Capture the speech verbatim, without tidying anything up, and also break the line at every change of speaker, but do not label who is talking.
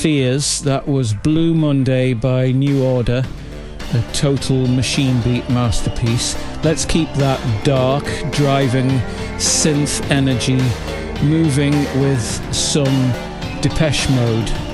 Clears. That was Blue Monday by New Order, a total machine beat masterpiece. Let's keep that dark, driving synth energy moving with some Depeche Mode.